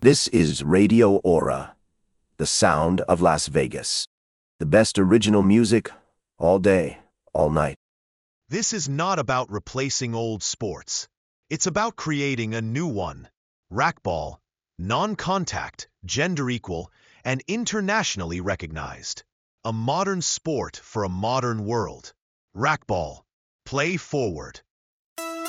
This is Radio Aura, the sound of Las Vegas. The best original music, all day, all night. This is not about replacing old sports. It's about creating a new one. Racquetball, non-contact, gender equal, and internationally recognized. A modern sport for a modern world. Racquetball. Play forward.